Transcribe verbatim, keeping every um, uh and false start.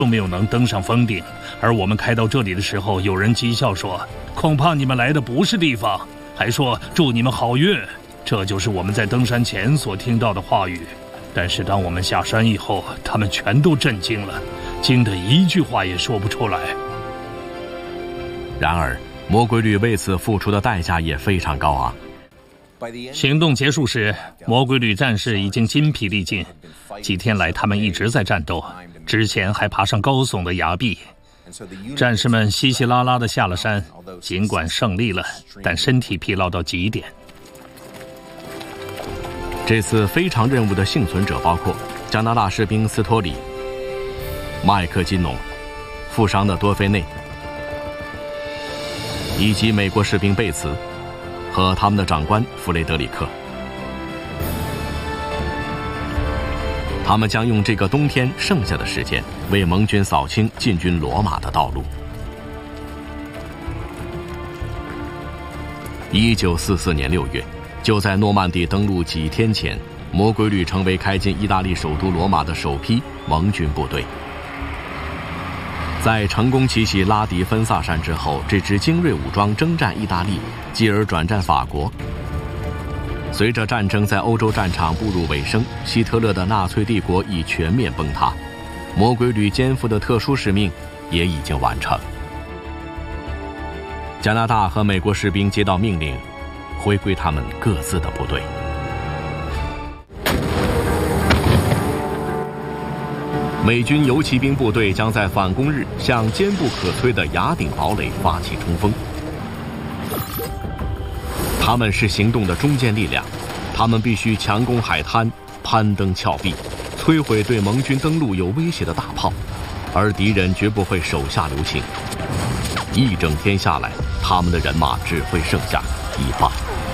都没有能登上峰顶。而我们开到这里的时候，有人讥笑说：“恐怕你们来的不是地方。”还说祝你们好运。这就是我们在登山前所听到的话语。但是当我们下山以后，他们全都震惊了，惊得一句话也说不出来。 然而魔鬼旅为此付出的代价也非常高昂。 行动结束时，魔鬼旅战士已经筋疲力尽。几天来，他们一直在战斗，之前还爬上高耸的崖壁。战士们稀稀拉拉地下了山，尽管胜利了，但身体疲劳到极点。 这次非常任务的幸存者包括加拿大士兵斯托里、麦克金农、负伤的多菲内，以及美国士兵贝茨和他们的长官弗雷德里克。他们将用这个冬天剩下的时间，为盟军扫清进军罗马的道路。一九四四年六月，就在诺曼底登陆几天前，魔鬼旅成为开进意大利首都罗马的首批盟军部队。在成功奇袭拉迪芬萨山之后，这支精锐武装征战意大利，继而转战法国。随着战争在欧洲战场步入尾声，希特勒的纳粹帝国已全面崩塌，魔鬼旅肩负的特殊使命也已经完成。加拿大和美国士兵接到命令，回归他们各自的部队。美军游骑兵部队将在反攻日向坚不可摧的崖顶堡垒发起冲锋。他们是行动的中坚力量，他们必须强攻海滩，攀登峭壁，摧毁对盟军登陆有威胁的大炮，而敌人绝不会手下留情。一整天下来，他们的人马只会剩下一半。